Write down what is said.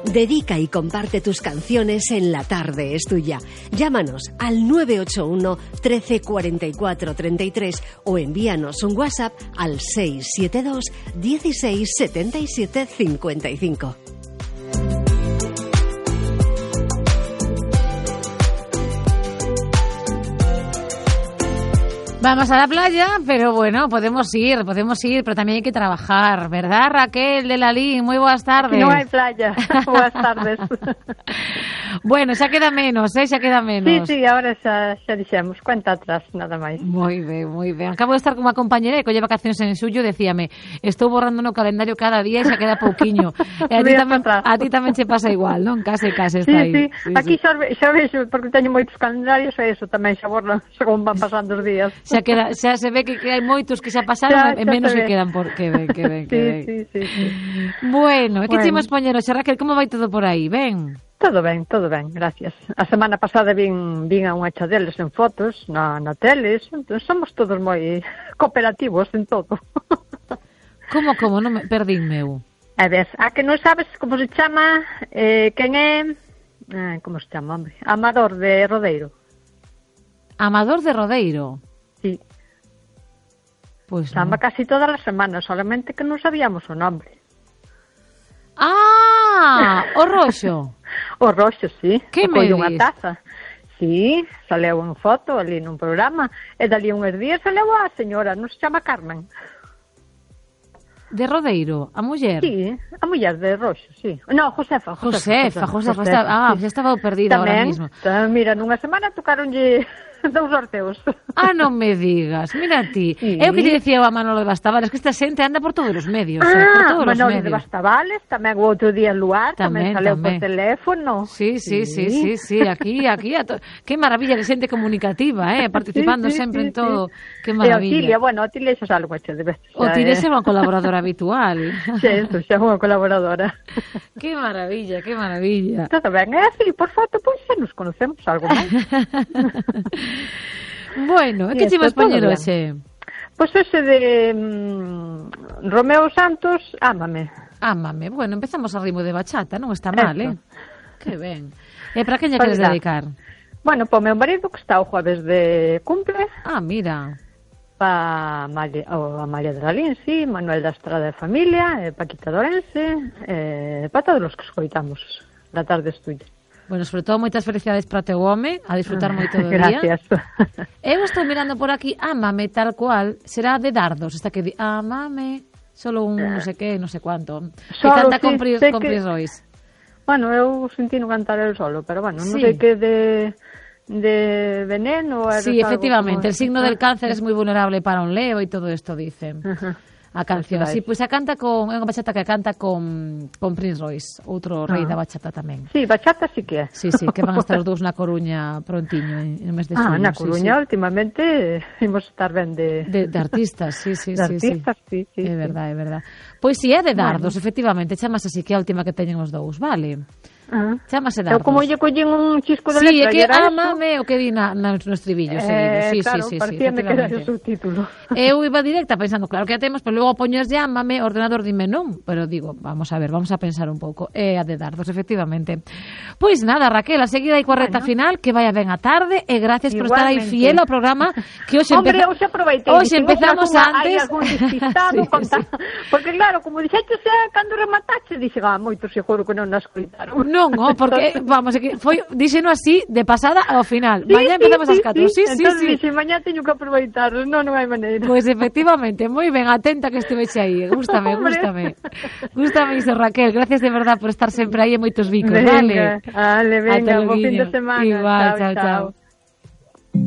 Dedica y comparte tus canciones en La Tarde es Tuya. Llámanos al 981 13 44 33 o envíanos un WhatsApp al 672 16 77 55. Vamos a la playa, pero bueno, podemos ir, pero también hay que trabajar, ¿verdad, Raquel de Lalín? Muy buenas tardes. No hay playa. Buenas tardes. Bueno, xa queda menos, xa queda menos. Sí, ahora xa dixemos, cuenta atrás, nada máis. Moi ben. Acabo de estar con unha compañera que colle vacacións en xullo, decíame, estou borrando no calendario cada día e xa queda pouquiño. E a ti tamén che pasa igual, non? Case está aí. Sí. Aquí xa vexo, porque teño moitos calendarios e eso tamén xa borro según van pasando os días. Xa se ve que hai moitos que xa pasaron e menos que quedan por que ven. Sí. Bueno, que chimos poñer hoxe, Raquel, como vai todo por aí? Ben? Todo ben, gracias. A semana pasada vin a unha cha deles en fotos na teles, entón somos todos moi cooperativos en todo. Como? Non me perdín meu. A ver, a que non sabes como se chama, quen é, como se chama, hombre? Amador de Rodeiro. Amador de Rodeiro? Sí. Pues Samba casi todas as semanas, solamente que non sabíamos o nombre. Ah, o Roxo. O Roxo, sí. Que me dis? Unha taza. Sí, saleu en foto ali nun programa, e dali uns días saleu a señora, non se chama Carmen. De Rodeiro, a muller? Sí, a muller de Roxo, sí. No, Josefa. Ah, xa estaba perdida ahora mismo. Mira, nunha semana tocaronlle 2 sorteos. Ah, non me digas, mira ti. Sí. É o que te decía a Manolo de Bastavales, que esta xente anda por todos os medios. Manolo de Bastavales, tamén o outro día en Luar, tamén saleu por teléfono. Sí, aquí. Que maravilla de xente comunicativa, participando sempre en todo. Que maravilla. E Otilia xa salgo hecho de veces. Otilia é unha colaboradora habitual. Xa é unha colaboradora. Que maravilla. Todo ben, é así, por foto, pois xa nos conocemos algo máis. Bueno, que chimos poñer hoxe? Pois ese de Romeo Santos, Ámame. Bueno, empezamos a ritmo de bachata, non está mal, Que ben. E para quen lle queres dedicar? Bueno, para o meu marido que está o jueves de cumple. Ah, mira. Para Amalia de Lalín, sí, Manuel da Estrada de Familia, Paquita Dorense, para todos os que escoitamos La Tarde es Tuya. Bueno, sobre todo moitas felicidades para teu home, a disfrutar moito do día. Gracias. Eu estou mirando por aquí, Ámame, tal cual, será de Dardos, esta que di, Ámame, solo un non sei que, non sei cuánto. Que canta con Pris Royce. Bueno, eu sentino cantar el solo, pero bueno, non sei que de veneno. Sí, efectivamente, el signo del cáncer es moi vulnerable para un leo e todo isto, dicen. A canción, sí, pois a canta con... É unha bachata que canta con Prince Royce, outro rei da bachata tamén. Sí, bachata sí que é. Sí, que van a estar os dous na Coruña prontiño, en mes de xullo. Na Coruña, últimamente, imos estar ben de artistas, sí. De artistas, sí. É verdade. Pois si, é de Dardos, efectivamente, chamas así que é a última que teñen os dous, vale? Chámase Dardos. Eu como lle collín un chisco de Sí, é letra. que Ámame o que di no estribillo seguido. Claro, parecíame que era o subtítulo. Eu iba directa pensando, claro que a temos, pero logo poñes Ámame, o ordenador dime non, pero digo, vamos a pensar un pouco. É a de Dardos, efectivamente. Pois nada, Raquel, a seguida hai coa reta final, que vaya ben a tarde, e gracias por estar aí fiel ao programa, que hoxe empezamos antes. Porque claro, como dixeche, cando rematache, dixe, moito seguro que non nas coitaron. Non, porque, vamos, díxeno así, de pasada ao final. Mañá empezamos ás 4. Sí. Entón, dixe, mañá teño que aproveitar, non hai maneira. Pois efectivamente, moi ben, atenta que estivexe aí. Gústame iso, Raquel. Gracias de verdad por estar sempre aí e moitos bicos, vale? Venga, bo fin de semana. Igual, chao.